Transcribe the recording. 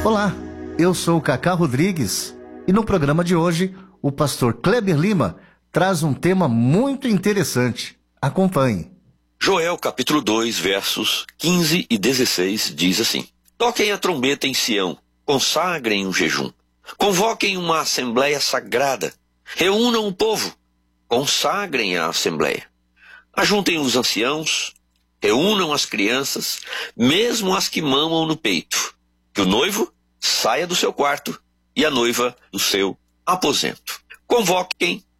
Olá, eu sou o Cacá Rodrigues e no programa de hoje o pastor Kleber Lima traz um tema muito interessante. Acompanhe. Joel capítulo 2, versos 15 e 16 diz assim: Toquem a trombeta em Sião, consagrem um jejum, convoquem uma assembleia sagrada, reúnam o povo, consagrem a assembleia, ajuntem os anciãos, reúnam as crianças, mesmo as que mamam no peito, que o noivo saia do seu quarto e a noiva do seu aposento. Convoquem